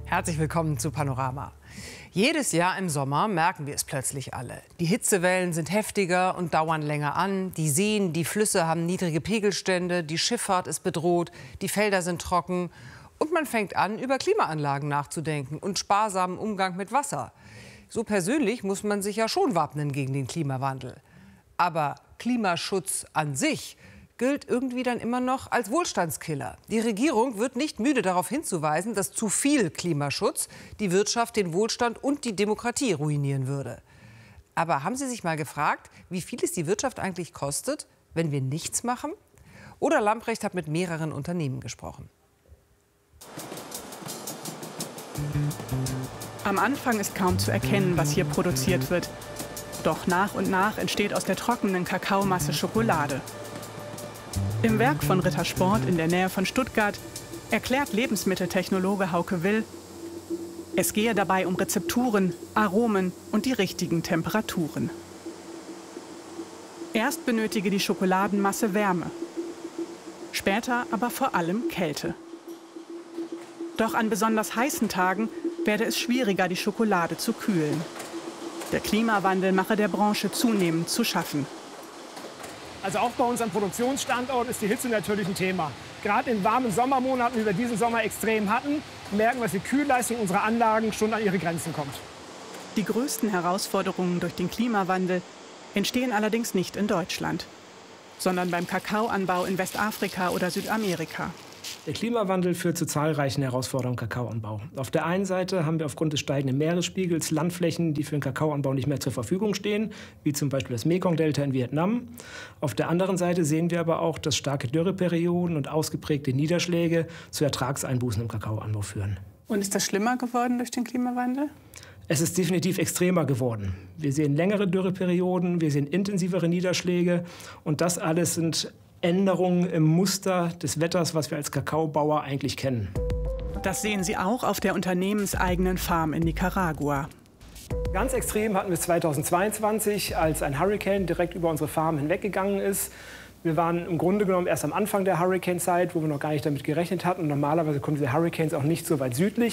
Herzlich willkommen zu Panorama. Jedes Jahr im Sommer merken wir es plötzlich alle. Die Hitzewellen sind heftiger und dauern länger an. Die Seen, die Flüsse haben niedrige Pegelstände, die Schifffahrt ist bedroht, die Felder sind trocken. Und man fängt an, über Klimaanlagen nachzudenken und sparsamen Umgang mit Wasser. So persönlich muss man sich ja schon wappnen gegen den Klimawandel. Aber Klimaschutz an sich gilt irgendwie dann immer noch als Wohlstandskiller. Die Regierung wird nicht müde, darauf hinzuweisen, dass zu viel Klimaschutz die Wirtschaft, den Wohlstand und die Demokratie ruinieren würde. Aber haben Sie sich mal gefragt, wie viel es die Wirtschaft eigentlich kostet, wenn wir nichts machen? Oder Lamprecht hat mit mehreren Unternehmen gesprochen. Am Anfang ist kaum zu erkennen, was hier produziert wird. Doch nach und nach entsteht aus der trockenen Kakaomasse Schokolade. Im Werk von Rittersport in der Nähe von Stuttgart erklärt Lebensmitteltechnologe Hauke Will, es gehe dabei um Rezepturen, Aromen und die richtigen Temperaturen. Erst benötige die Schokoladenmasse Wärme, später aber vor allem Kälte. Doch an besonders heißen Tagen werde es schwieriger, die Schokolade zu kühlen. Der Klimawandel mache der Branche zunehmend zu schaffen. Also auch bei uns am Produktionsstandort ist die Hitze natürlich ein Thema. Gerade in warmen Sommermonaten, wie wir diesen Sommer extrem hatten, merken wir, dass die Kühlleistung unserer Anlagen schon an ihre Grenzen kommt. Die größten Herausforderungen durch den Klimawandel entstehen allerdings nicht in Deutschland, sondern beim Kakaoanbau in Westafrika oder Südamerika. Der Klimawandel führt zu zahlreichen Herausforderungen im Kakaoanbau. Auf der einen Seite haben wir aufgrund des steigenden Meeresspiegels Landflächen, die für den Kakaoanbau nicht mehr zur Verfügung stehen, wie zum Beispiel das Mekong-Delta in Vietnam. Auf der anderen Seite sehen wir aber auch, dass starke Dürreperioden und ausgeprägte Niederschläge zu Ertragseinbußen im Kakaoanbau führen. Und ist das schlimmer geworden durch den Klimawandel? Es ist definitiv extremer geworden. Wir sehen längere Dürreperioden, wir sehen intensivere Niederschläge und das alles sind Änderungen im Muster des Wetters, was wir als Kakaobauer eigentlich kennen. Das sehen Sie auch auf der unternehmenseigenen Farm in Nicaragua. Ganz extrem hatten wir es 2022, als ein Hurrikan direkt über unsere Farm hinweggegangen ist. Wir waren im Grunde genommen erst am Anfang der Hurrikanzeit, wo wir noch gar nicht damit gerechnet hatten. Und normalerweise kommen diese Hurrikans auch nicht so weit südlich.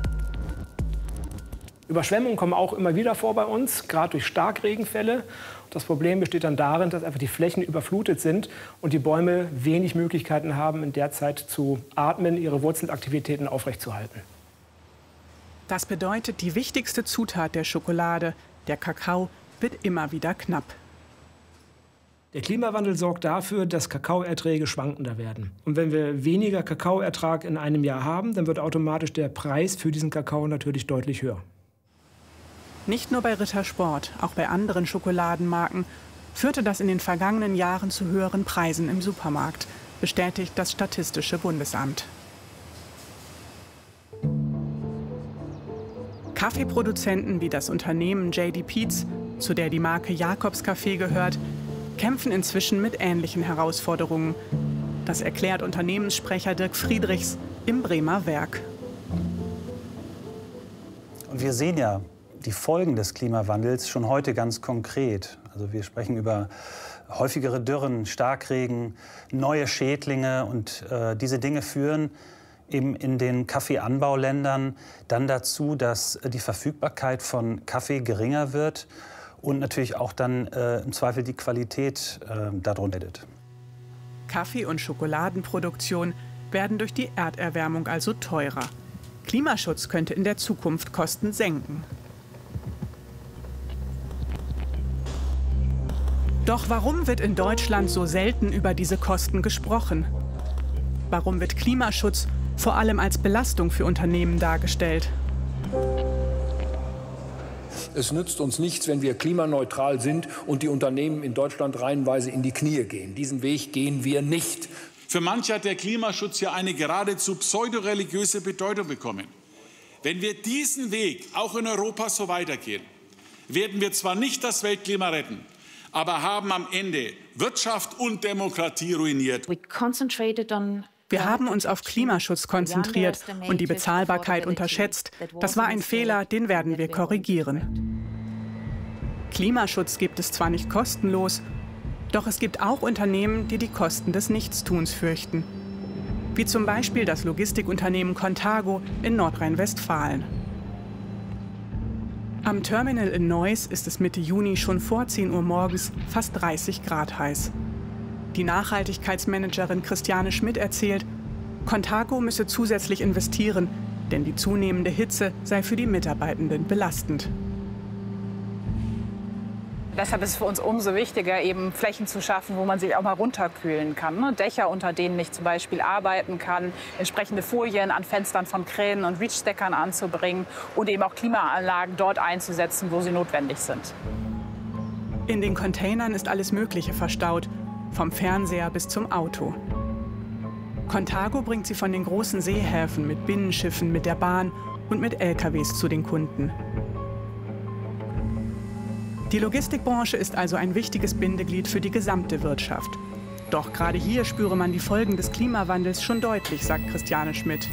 Überschwemmungen kommen auch immer wieder vor bei uns, gerade durch Starkregenfälle. Das Problem besteht dann darin, dass einfach die Flächen überflutet sind und die Bäume wenig Möglichkeiten haben, in der Zeit zu atmen, ihre Wurzelaktivitäten aufrechtzuerhalten. Das bedeutet, die wichtigste Zutat der Schokolade, der Kakao, wird immer wieder knapp. Der Klimawandel sorgt dafür, dass Kakaoerträge schwankender werden. Und wenn wir weniger Kakaoertrag in einem Jahr haben, dann wird automatisch der Preis für diesen Kakao natürlich deutlich höher. Nicht nur bei Rittersport, auch bei anderen Schokoladenmarken führte das in den vergangenen Jahren zu höheren Preisen im Supermarkt, bestätigt das Statistische Bundesamt. Kaffeeproduzenten wie das Unternehmen J.D. Peet's, zu der die Marke Jacobs Kaffee gehört, kämpfen inzwischen mit ähnlichen Herausforderungen. Das erklärt Unternehmenssprecher Dirk Friedrichs im Bremer Werk. Und wir sehen ja die Folgen des Klimawandels schon heute ganz konkret. Also wir sprechen über häufigere Dürren, Starkregen, neue Schädlinge und diese Dinge führen eben in den Kaffeeanbauländern dann dazu, dass die Verfügbarkeit von Kaffee geringer wird und natürlich auch dann im Zweifel die Qualität darunter leidet. Kaffee- und Schokoladenproduktion werden durch die Erderwärmung also teurer. Klimaschutz könnte in der Zukunft Kosten senken. Doch warum wird in Deutschland so selten über diese Kosten gesprochen? Warum wird Klimaschutz vor allem als Belastung für Unternehmen dargestellt? Es nützt uns nichts, wenn wir klimaneutral sind und die Unternehmen in Deutschland reihenweise in die Knie gehen. Diesen Weg gehen wir nicht. Für manche hat der Klimaschutz ja eine geradezu pseudoreligiöse Bedeutung bekommen. Wenn wir diesen Weg auch in Europa so weitergehen, werden wir zwar nicht das Weltklima retten, aber haben am Ende Wirtschaft und Demokratie ruiniert. Wir haben uns auf Klimaschutz konzentriert und die Bezahlbarkeit unterschätzt. Das war ein Fehler, den werden wir korrigieren. Klimaschutz gibt es zwar nicht kostenlos, doch es gibt auch Unternehmen, die die Kosten des Nichtstuns fürchten. Wie zum Beispiel das Logistikunternehmen Contago in Nordrhein-Westfalen. Am Terminal in Neuss ist es Mitte Juni schon vor 10 Uhr morgens fast 30 Grad heiß. Die Nachhaltigkeitsmanagerin Christiane Schmidt erzählt, Contago müsse zusätzlich investieren, denn die zunehmende Hitze sei für die Mitarbeitenden belastend. Deshalb ist es für uns umso wichtiger, eben Flächen zu schaffen, wo man sich auch mal runterkühlen kann. Ne? Dächer, unter denen ich zum Beispiel arbeiten kann, entsprechende Folien an Fenstern von Kränen und Reachstackern anzubringen und eben auch Klimaanlagen dort einzusetzen, wo sie notwendig sind. In den Containern ist alles Mögliche verstaut, vom Fernseher bis zum Auto. Contago bringt sie von den großen Seehäfen mit Binnenschiffen, mit der Bahn und mit LKWs zu den Kunden. Die Logistikbranche ist also ein wichtiges Bindeglied für die gesamte Wirtschaft. Doch gerade hier spüre man die Folgen des Klimawandels schon deutlich, sagt Christiane Schmidt.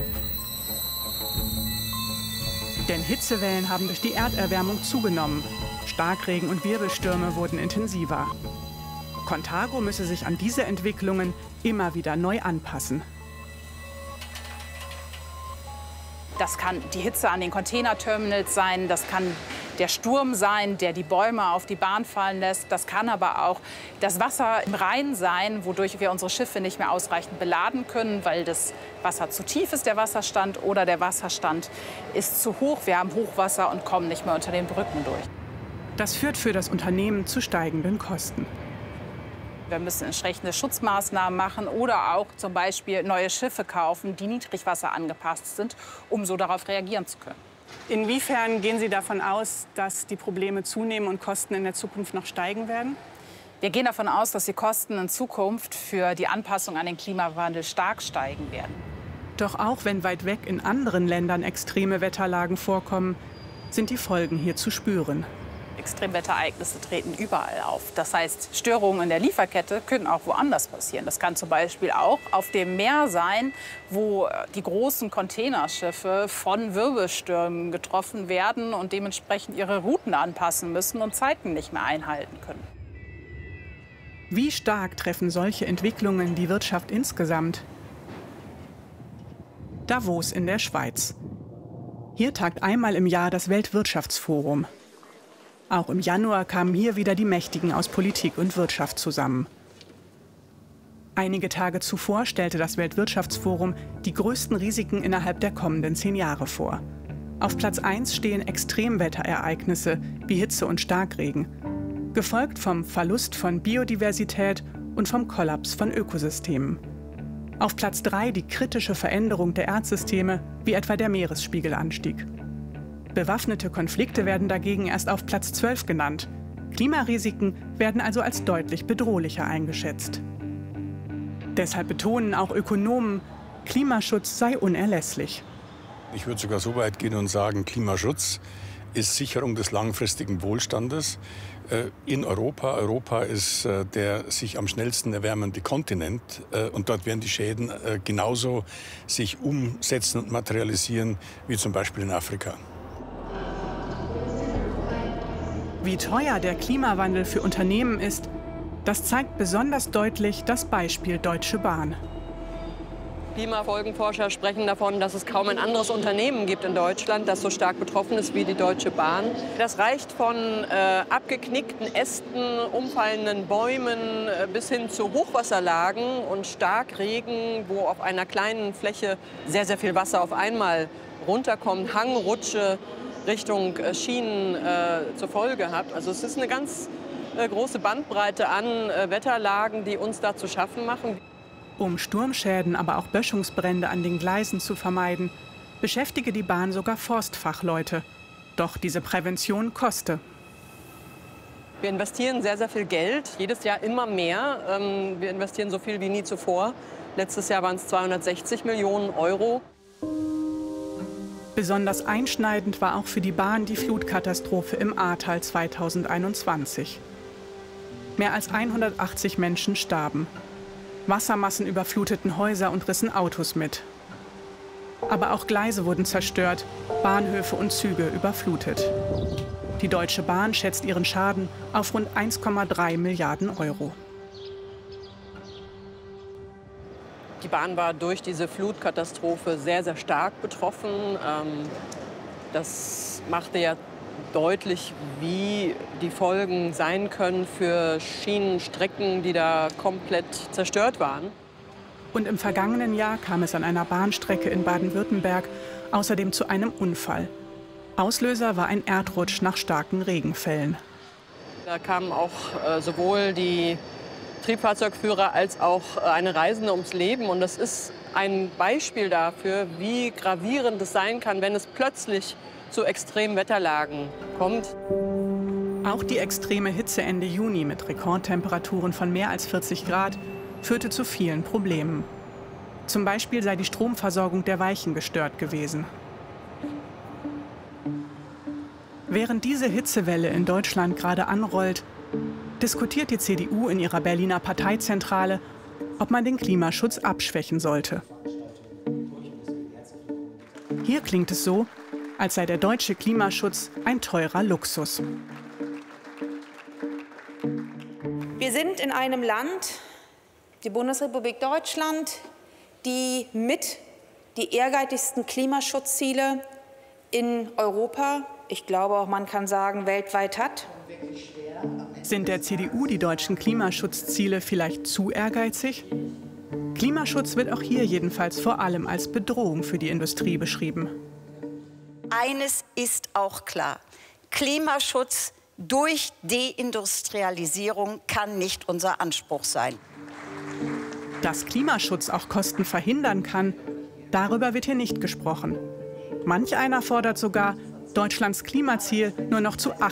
Denn Hitzewellen haben durch die Erderwärmung zugenommen. Starkregen und Wirbelstürme wurden intensiver. Contago müsse sich an diese Entwicklungen immer wieder neu anpassen. Das kann die Hitze an den Containerterminals sein, das kann der Sturm sein, der die Bäume auf die Bahn fallen lässt. Das kann aber auch das Wasser im Rhein sein, wodurch wir unsere Schiffe nicht mehr ausreichend beladen können, weil das Wasser zu tief ist, der Wasserstand, oder der Wasserstand ist zu hoch. Wir haben Hochwasser und kommen nicht mehr unter den Brücken durch. Das führt für das Unternehmen zu steigenden Kosten. Wir müssen entsprechende Schutzmaßnahmen machen oder auch zum Beispiel neue Schiffe kaufen, die Niedrigwasser angepasst sind, um so darauf reagieren zu können. Inwiefern gehen Sie davon aus, dass die Probleme zunehmen und Kosten in der Zukunft noch steigen werden? Wir gehen davon aus, dass die Kosten in Zukunft für die Anpassung an den Klimawandel stark steigen werden. Doch auch wenn weit weg in anderen Ländern extreme Wetterlagen vorkommen, sind die Folgen hier zu spüren. Extremwetterereignisse treten überall auf. Das heißt, Störungen in der Lieferkette können auch woanders passieren. Das kann zum Beispiel auch auf dem Meer sein, wo die großen Containerschiffe von Wirbelstürmen getroffen werden und dementsprechend ihre Routen anpassen müssen und Zeiten nicht mehr einhalten können. Wie stark treffen solche Entwicklungen die Wirtschaft insgesamt? Davos in der Schweiz. Hier tagt einmal im Jahr das Weltwirtschaftsforum. Auch im Januar kamen hier wieder die Mächtigen aus Politik und Wirtschaft zusammen. Einige Tage zuvor stellte das Weltwirtschaftsforum die größten Risiken innerhalb der kommenden 10 Jahre vor. Auf Platz 1 stehen Extremwetterereignisse wie Hitze und Starkregen, gefolgt vom Verlust von Biodiversität und vom Kollaps von Ökosystemen. Auf Platz 3 die kritische Veränderung der Erdsysteme, wie etwa der Meeresspiegelanstieg. Bewaffnete Konflikte werden dagegen erst auf Platz 12 genannt. Klimarisiken werden also als deutlich bedrohlicher eingeschätzt. Deshalb betonen auch Ökonomen, Klimaschutz sei unerlässlich. Ich würde sogar so weit gehen und sagen, Klimaschutz ist Sicherung des langfristigen Wohlstandes in Europa. Europa ist der sich am schnellsten erwärmende Kontinent und dort werden die Schäden genauso sich umsetzen und materialisieren wie zum Beispiel in Afrika. Wie teuer der Klimawandel für Unternehmen ist, das zeigt besonders deutlich das Beispiel Deutsche Bahn. Klimafolgenforscher sprechen davon, dass es kaum ein anderes Unternehmen gibt in Deutschland, das so stark betroffen ist wie die Deutsche Bahn. Das reicht von abgeknickten Ästen, umfallenden Bäumen bis hin zu Hochwasserlagen und Starkregen, wo auf einer kleinen Fläche sehr, sehr viel Wasser auf einmal runterkommt, Hangrutsche Richtung Schienen zur Folge hat. Also es ist eine ganz große Bandbreite an Wetterlagen, die uns da zu schaffen machen. Um Sturmschäden, aber auch Böschungsbrände an den Gleisen zu vermeiden, beschäftige die Bahn sogar Forstfachleute. Doch diese Prävention koste. Wir investieren sehr, sehr viel Geld, jedes Jahr immer mehr. Wir investieren so viel wie nie zuvor. Letztes Jahr waren es 260 Millionen Euro. Besonders einschneidend war auch für die Bahn die Flutkatastrophe im Ahrtal 2021. Mehr als 180 Menschen starben. Wassermassen überfluteten Häuser und rissen Autos mit. Aber auch Gleise wurden zerstört, Bahnhöfe und Züge überflutet. Die Deutsche Bahn schätzt ihren Schaden auf rund 1,3 Milliarden Euro. Die Bahn war durch diese Flutkatastrophe sehr, sehr stark betroffen. Das machte ja deutlich, wie die Folgen sein können für Schienenstrecken, die da komplett zerstört waren. Und im vergangenen Jahr kam es an einer Bahnstrecke in Baden-Württemberg außerdem zu einem Unfall. Auslöser war ein Erdrutsch nach starken Regenfällen. Da kamen auch sowohl die Triebfahrzeugführer als auch eine Reisende ums Leben. Und das ist ein Beispiel dafür, wie gravierend es sein kann, wenn es plötzlich zu extremen Wetterlagen kommt. Auch die extreme Hitze Ende Juni mit Rekordtemperaturen von mehr als 40 Grad führte zu vielen Problemen. Zum Beispiel sei die Stromversorgung der Weichen gestört gewesen. Während diese Hitzewelle in Deutschland gerade anrollt, diskutiert die CDU in ihrer Berliner Parteizentrale, ob man den Klimaschutz abschwächen sollte. Hier klingt es so, als sei der deutsche Klimaschutz ein teurer Luxus. Wir sind in einem Land, die Bundesrepublik Deutschland, die mit die ehrgeizigsten Klimaschutzziele in Europa, ich glaube auch man kann sagen weltweit hat. Sind der CDU die deutschen Klimaschutzziele vielleicht zu ehrgeizig? Klimaschutz wird auch hier jedenfalls vor allem als Bedrohung für die Industrie beschrieben. Eines ist auch klar: Klimaschutz durch Deindustrialisierung kann nicht unser Anspruch sein. Dass Klimaschutz auch Kosten verhindern kann, darüber wird hier nicht gesprochen. Manch einer fordert sogar, Deutschlands Klimaziel nur noch zu